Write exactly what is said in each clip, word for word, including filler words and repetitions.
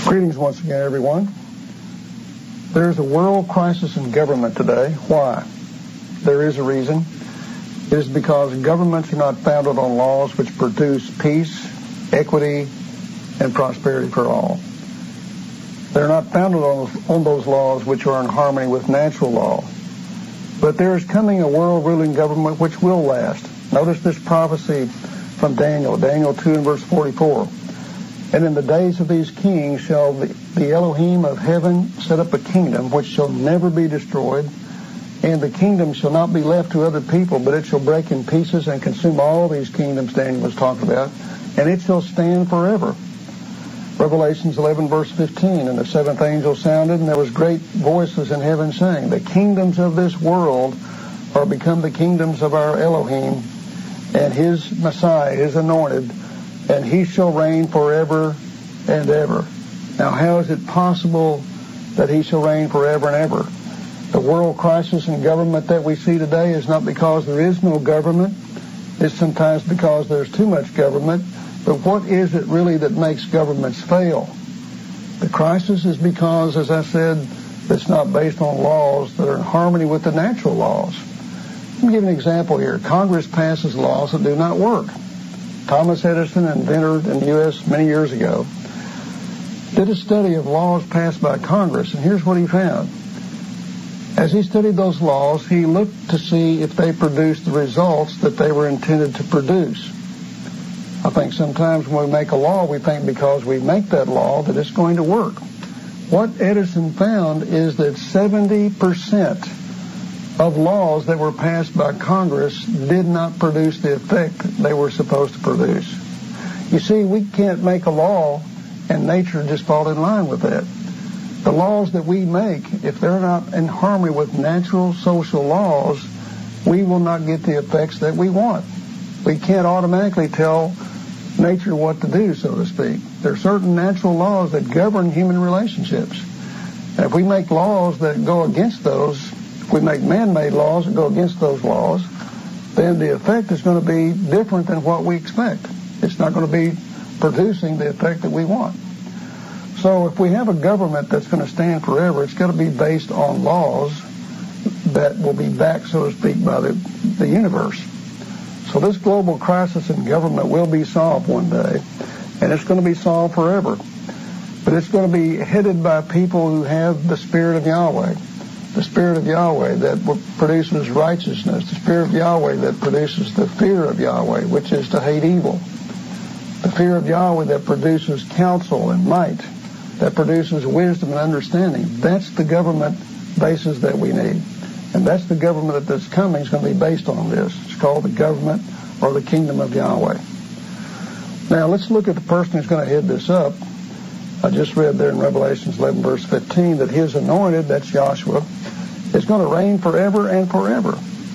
Greetings once again, everyone. There's a world crisis in government today. Why? There is a reason. It is because governments are not founded on laws which produce peace, equity, and prosperity for all. They're not founded on, on those laws which are in harmony with natural law. But there is coming a world-ruling government which will last. Notice this prophecy from Daniel, Daniel two and verse forty-four. And in the days of these kings shall the, the Elohim of heaven set up a kingdom which shall never be destroyed, and the kingdom shall not be left to other people, but it shall break in pieces and consume all these kingdoms Daniel was talking about, and it shall stand forever. Revelations eleven verse fifteen, and the seventh angel sounded, and there was great voices in heaven saying, the kingdoms of this world are become the kingdoms of our Elohim, and his Messiah is anointed, and he shall reign forever and ever. Now, how is it possible that he shall reign forever and ever? The world crisis in government that we see today is not because there is no government. It's sometimes because there's too much government. But what is it really that makes governments fail? The crisis is because, as I said, it's not based on laws that are in harmony with the natural laws. Let me give an example here. Congress passes laws that do not work. Thomas Edison, an inventor in the U S many years ago, did a study of laws passed by Congress, and here's what he found. As he studied those laws, he looked to see if they produced the results that they were intended to produce. I think sometimes when we make a law, we think because we make that law that it's going to work. What Edison found is that seventy percent of laws that were passed by Congress did not produce the effect they were supposed to produce. You see, we can't make a law and nature just fall in line with that. The laws that we make, if they're not in harmony with natural social laws, we will not get the effects that we want. We can't automatically tell nature what to do, so to speak. There are certain natural laws that govern human relationships. And if we make laws that go against those, if we make man-made laws that go against those laws, then the effect is going to be different than what we expect. It's not going to be producing the effect that we want. So if we have a government that's going to stand forever, it's got to be based on laws that will be backed, so to speak, by the, the universe. So this global crisis in government will be solved one day, and it's going to be solved forever. But it's going to be headed by people who have the Spirit of Yahweh. The Spirit of Yahweh that produces righteousness. The Spirit of Yahweh that produces the fear of Yahweh, which is to hate evil. The fear of Yahweh that produces counsel and might, that produces wisdom and understanding. That's the government basis that we need. And that's the government that's coming is going to be based on this. It's called the government or the kingdom of Yahweh. Now, let's look at the person who's going to head this up. I just read there in Revelations eleven, verse fifteen, that his anointed, that's Joshua, is going to reign forever and forever.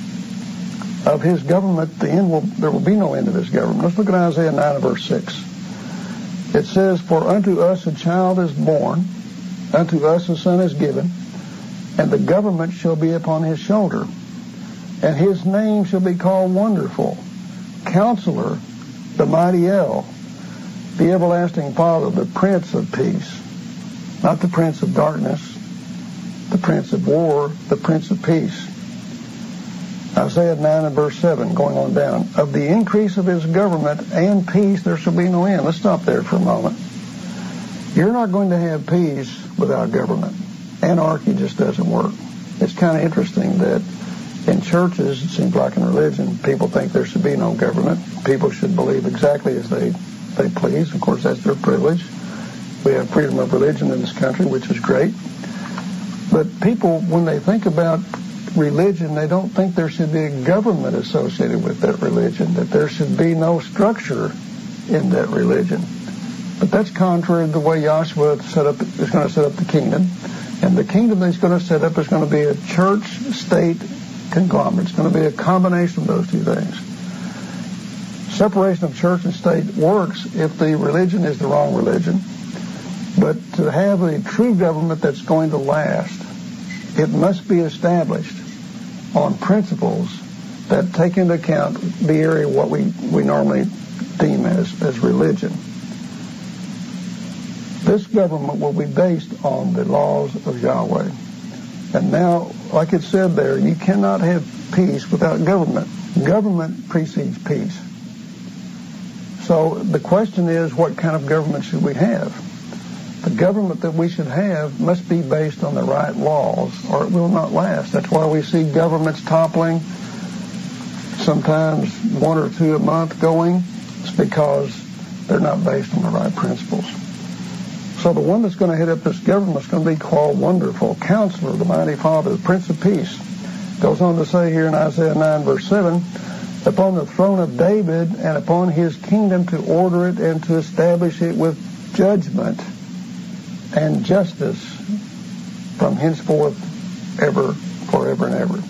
Of his government, the end will, there will be no end of his government. Let's look at Isaiah nine and verse six. It says, for unto us a child is born, unto us a son is given, and the government shall be upon his shoulder. And his name shall be called Wonderful, Counselor, the Mighty El, the Everlasting Father, the Prince of Peace. Not the Prince of Darkness, the Prince of War, the Prince of Peace. Isaiah nine and verse seven, going on down. Of the increase of his government and peace there shall be no end. Let's stop there for a moment. You're not going to have peace without government. Anarchy just doesn't work. It's kind of interesting that in churches, it seems like in religion, people think there should be no government. People should believe exactly as they, they please. Of course, that's their privilege. We have freedom of religion in this country, which is great. But people, when they think about religion, they don't think there should be a government associated with that religion, that there should be no structure in that religion. But that's contrary to the way Joshua set up, is going to set up the kingdom. And the kingdom that he's going to set up is going to be a church-state conglomerate. It's going to be a combination of those two things. Separation of church and state works if the religion is the wrong religion. But to have a true government that's going to last, it must be established on principles that take into account the area of what we, we normally deem as, as religion. This government will be based on the laws of Yahweh. And now, like it said there, you cannot have peace without government. Government precedes peace. So the question is, what kind of government should we have? The government that we should have must be based on the right laws, or it will not last. That's why we see governments toppling, sometimes one or two a month going. It's because they're not based on the right principles. So the one that's going to head up this government is going to be called Wonderful, Counselor, the Mighty Father, the Prince of Peace. Goes on to say here in Isaiah nine, verse seven, upon the throne of David and upon his kingdom to order it and to establish it with judgment and justice from henceforth ever, forever and ever.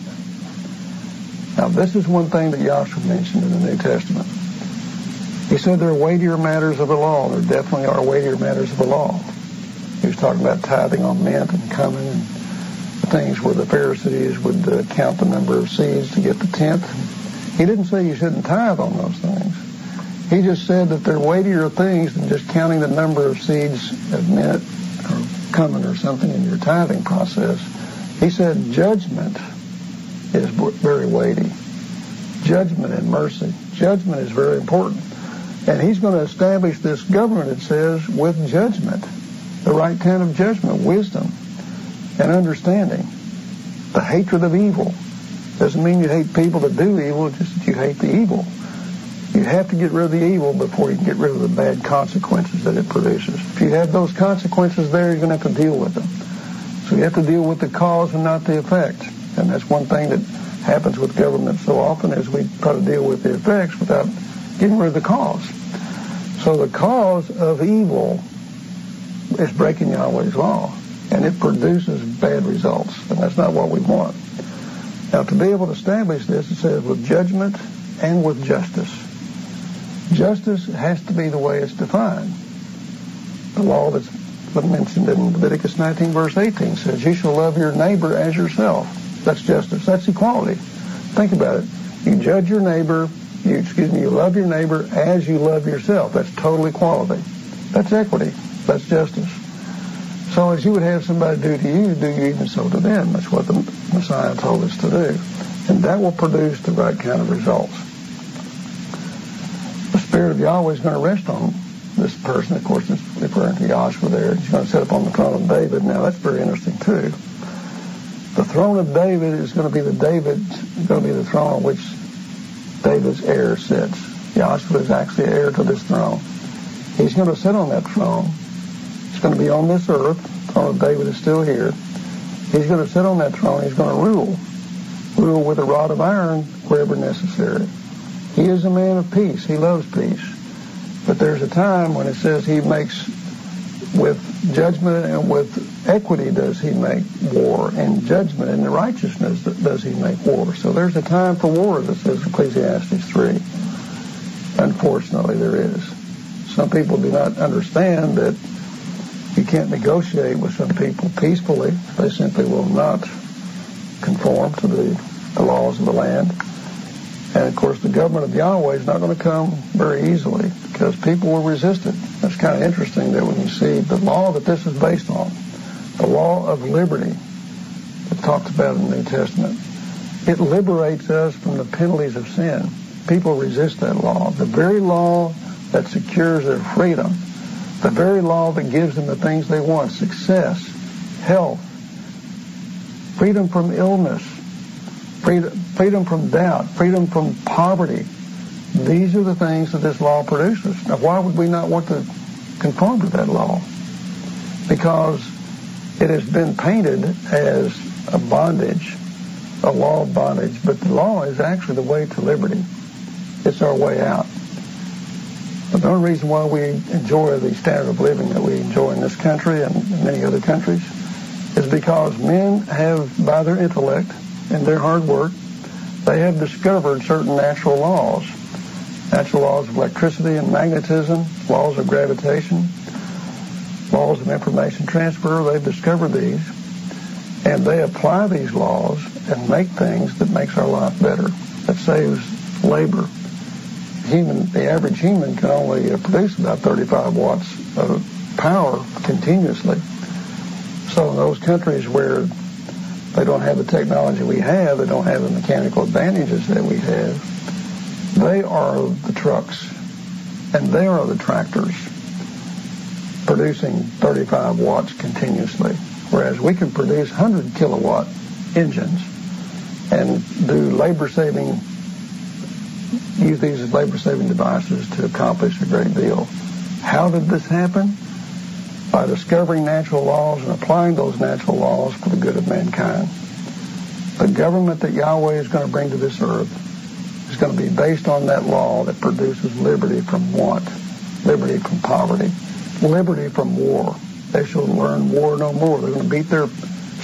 Now this is one thing that Yahshua mentioned in the New Testament. He said there are weightier matters of the law. There definitely are weightier matters of the law. He was talking about tithing on mint and cumin and things where the Pharisees would uh, count the number of seeds to get the tenth. He didn't say you shouldn't tithe on those things. He just said that there are weightier things than just counting the number of seeds of mint or cumin or something in your tithing process. He said judgment is very weighty. Judgment and mercy. Judgment is very important. And he's going to establish this government, it says, with judgment. The right kind of judgment, wisdom, and understanding. The hatred of evil. Doesn't mean you hate people that do evil, just that you hate the evil. You have to get rid of the evil before you can get rid of the bad consequences that it produces. If you have those consequences there, you're going to have to deal with them. So you have to deal with the cause and not the effect. And that's one thing that happens with government so often is we try to deal with the effects without getting rid of the cause. So the cause of evil is breaking Yahweh's law, and it produces bad results, and that's not what we want. Now, to be able to establish this, it says with judgment and with justice. Justice has to be the way it's defined. The law that's mentioned in Leviticus nineteen, verse eighteen says, you shall love your neighbor as yourself. That's justice. That's equality. Think about it. You judge your neighbor, you, excuse me, you love your neighbor as you love yourself. That's total equality. That's equity. That's justice. So as you would have somebody do to you, do you even so to them. That's what the Messiah told us to do. And that will produce the right kind of results. The Spirit of Yahweh is going to rest on this person. Of course, it's referring to Yahshua there. He's going to sit up on the throne of David. Now, that's very interesting, too. The throne of David is going to be the David, going to be the throne on which David's heir sits. Yahshua is actually heir to this throne. He's going to sit on that throne. It's going to be on this earth. The throne of David is still here. He's going to sit on that throne. He's going to rule. Rule with a rod of iron wherever necessary. He is a man of peace. He loves peace. But there's a time when it says he makes, with judgment and with equity does he make war, and judgment and the righteousness does he make war. So there's a time for war, that says Ecclesiastes three. Unfortunately, there is. Some people do not understand that you can't negotiate with some people peacefully. They simply will not conform to the, the laws of the land. And, of course, the government of Yahweh is not going to come very easily because people will resist it. That's kind of interesting that when you see the law that this is based on, the law of liberty that talks about in the New Testament, it liberates us from the penalties of sin. People resist that law. The very law that secures their freedom, the very law that gives them the things they want, success, health, freedom from illness, freedom, freedom from doubt, freedom from poverty. These are the things that this law produces. Now, why would we not want to conform to that law? Because it has been painted as a bondage, a law of bondage, but the law is actually the way to liberty. It's our way out. But the only reason why we enjoy the standard of living that we enjoy in this country and in many other countries is because men have, by their intellect and their hard work, they have discovered certain natural laws. Natural laws of electricity and magnetism, laws of gravitation, laws of information transfer. They've discovered these, and they apply these laws and make things that makes our life better, that saves labor. Human, the average human can only uh, produce about thirty-five watts of power continuously. So in those countries where they don't have the technology we have, they don't have the mechanical advantages that we have, they are the trucks and they are the tractors producing thirty-five watts continuously, whereas we can produce one hundred kilowatt engines and do labor-saving, use these as labor-saving devices to accomplish a great deal. How did this happen? By discovering natural laws and applying those natural laws for the good of mankind. The government that Yahweh is going to bring to this earth is going to be based on that law that produces liberty from want, liberty from poverty, liberty from war. They shall learn war no more. They're going to beat their